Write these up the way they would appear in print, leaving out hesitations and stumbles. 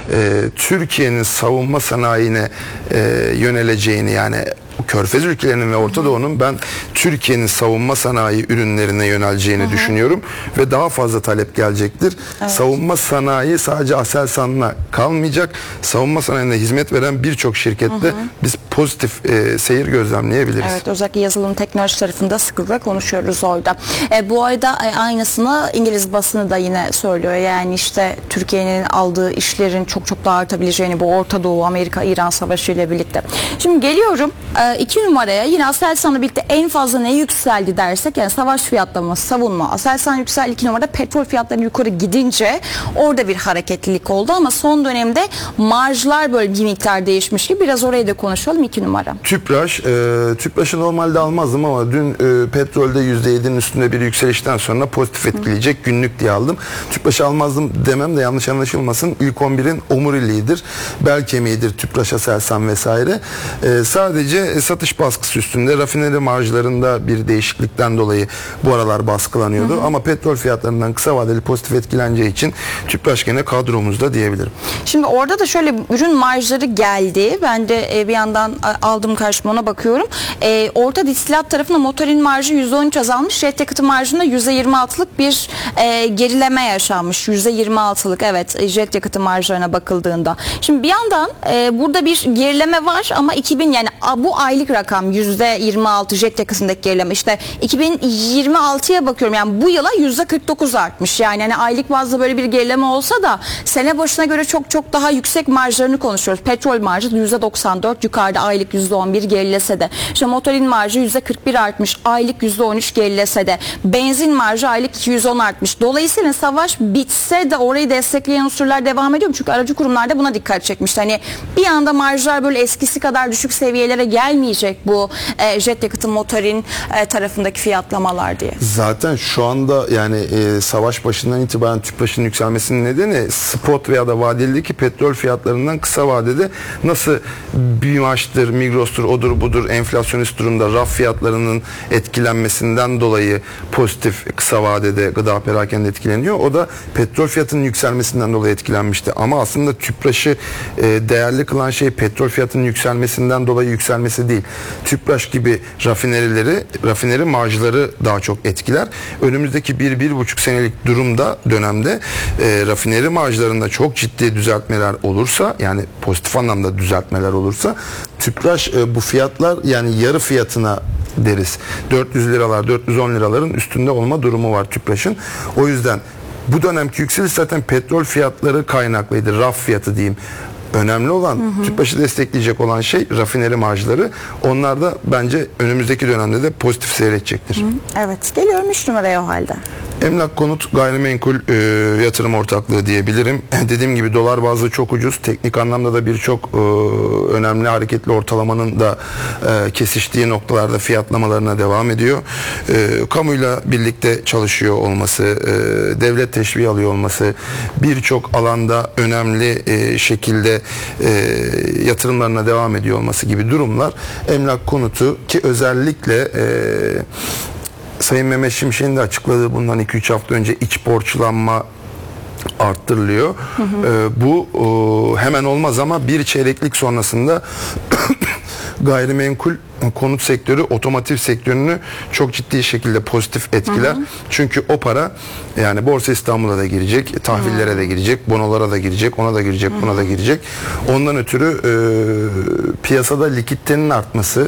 Türkiye'nin savunma sanayine yöneleceğini, yani Körfez ülkelerinin ve Orta Doğu'nun ben Türkiye'nin savunma sanayi ürünlerine yöneleceğini düşünüyorum ve daha fazla talep gelecektir. Evet. Savunma sanayi sadece Aselsan'la kalmayacak. Savunma sanayine hizmet veren birçok şirkette biz pozitif seyir gözlemleyebiliriz. Evet, özellikle yazılım teknoloji tarafında sıklıkla konuşuyoruz orada. Bu arada aynısını İngiliz basını da yine söylüyor. Yani işte Türkiye'nin aldığı işlerin çok daha artabileceğini bu Orta Doğu, Amerika, İran savaşı ile birlikte. Şimdi geliyorum 2 numaraya, yine Aselsan'la birlikte en fazla ne yükseldi dersek, yani savaş fiyatlaması, savunma. Aselsan yükseldi 2 numarada, petrol fiyatları yukarı gidince orada bir hareketlilik oldu ama son dönemde marjlar böyle bir miktar değişmiş gibi, biraz orayı da konuşalım 2 numara. Tüpraş'ı normalde almazdım ama dün petrolde %7'nin üstünde bir yükselişten sonra pozitif etkileyecek günlük diye aldım. Tüpraş'ı almazdım demem de yanlış anlaşılmasın. İlk 11'in omuriliğidir, bel kemiğidir Tüpraş, Aselsan vesaire. Sadece satış baskısı üstünde, rafineri marjlarında bir değişiklikten dolayı bu aralar baskılanıyordu. Ama petrol fiyatlarından kısa vadeli pozitif etkileneceği için Tüpraş gene kadromuzda diyebilirim. Şimdi orada da şöyle ürün marjları geldi. Ben de bir yandan aldım karşıma, ona bakıyorum. Orta distilat tarafında motorin marjı %13 azalmış. Jet yakıtı marjında %26'lık bir gerileme yaşanmış. %26'lık, evet, jet yakıtı marjlarına bakıldığında. Şimdi bir yandan burada bir gerileme var ama 2000, yani bu aylık rakam %26 jet yakıtındaki gerileme. İşte 2026'ya bakıyorum, yani bu yıla %49 artmış. Yani aylık bazda böyle bir gerileme olsa da sene başına göre çok daha yüksek marjlarını konuşuyoruz. Petrol marjı %94 yukarıda, aylık %11 gerilese de. İşte motorin marjı %41 artmış, aylık %13 gerilese de. Benzin marjı aylık 210 artmış. Dolayısıyla savaş bitse de orayı destekleyen unsurlar devam ediyor. Çünkü aracı kurumlar da buna dikkat çekmişti. Hani bir anda marjlar böyle eskisi kadar düşük seviyelere gelmeyecek bu jet yakıtı, motorin tarafındaki fiyatlamalar diye. Zaten şu anda yani savaş başından itibaren Tüpraş'ın yükselmesinin nedeni spot veya da vadelideki petrol fiyatlarından kısa vadede nasıl BİMAŞ'tır, Migros'tur, odur budur enflasyonist durumda raf fiyatlarının etkilenmesinden dolayı pozitif kısa vadede gıda perakende etkileniyor. O da petrol fiyatının yükselmesinden dolayı etkilenmişti. Ama aslında Tüpraş'ı değerli kılan şey petrol fiyatının yükselmesinden dolayı yükselmesi değil. Tüpraş gibi rafineri marjları daha çok etkiler. Önümüzdeki 1-1,5 senelik dönemde rafineri marjlarında çok ciddi düzeltmeler olursa, yani pozitif anlamda düzeltmeler olursa, Tüpraş bu fiyatlar, yani yarı fiyatına deriz, 400 liralar 410 liraların üstünde olma durumu var Tüpraş'ın. O yüzden bu dönemki yükseliş zaten petrol fiyatları kaynaklıydı, raf fiyatı diyeyim. Önemli olan, Tüpraş'ı destekleyecek olan şey rafineri marjları. Onlar da bence önümüzdeki dönemde de pozitif seyredecektir. Evet, geliyorum 3 numaraya o halde. Emlak, konut, gayrimenkul yatırım ortaklığı diyebilirim. Dediğim gibi dolar bazlı çok ucuz. Teknik anlamda da birçok önemli hareketli ortalamanın da kesiştiği noktalarda fiyatlamalarına devam ediyor. Kamuyla birlikte çalışıyor olması, devlet teşviği alıyor olması, birçok alanda önemli şekilde yatırımlarına devam ediyor olması gibi durumlar emlak, konutu, ki özellikle Sayın Mehmet Şimşek'in de açıkladığı bundan 2-3 hafta önce iç borçlanma arttırılıyor. Bu hemen olmaz ama bir çeyreklik sonrasında gayrimenkul, konut sektörü, otomotiv sektörünü çok ciddi şekilde pozitif etkiler. Çünkü o para yani Borsa İstanbul'a da girecek, tahvillere de girecek, bonolara da girecek, ona da girecek, buna da girecek. Ondan ötürü piyasada likiditenin artması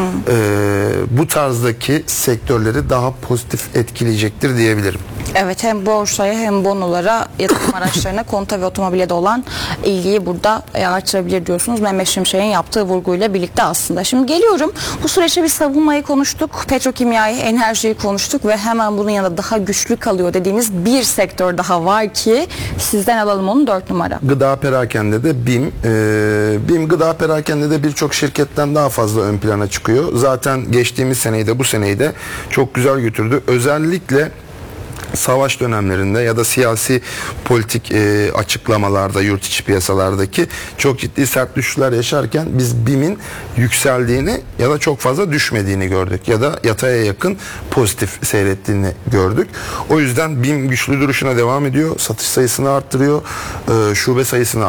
bu tarzdaki sektörleri daha pozitif etkileyecektir diyebilirim. Evet, hem borsaya hem bonolara, yatırım araçlarına, konta ve otomobile de olan ilgiyi burada artırabilir diyorsunuz Mehmet Şimşek'in yaptığı vurguyla birlikte aslında. Şimdi geliyorum, bu süreçte bir savunmayı konuştuk, petrokimyayı, enerjiyi konuştuk ve hemen bunun yanında daha güçlü kalıyor dediğimiz bir sektör daha var ki sizden alalım onu, 4 numara. Gıda perakende de BİM. BİM gıda perakende de birçok şirketten daha fazla ön plana çıkıyor. Zaten geçtiğimiz seneyi de bu seneyi de çok güzel götürdü. Özellikle savaş dönemlerinde ya da siyasi politik açıklamalarda, yurt içi piyasalardaki çok ciddi sert düşüşler yaşarken biz BİM'in yükseldiğini ya da çok fazla düşmediğini gördük ya da yataya yakın pozitif seyrettiğini gördük. O yüzden BİM güçlü duruşuna devam ediyor. Satış sayısını arttırıyor. Şube sayısını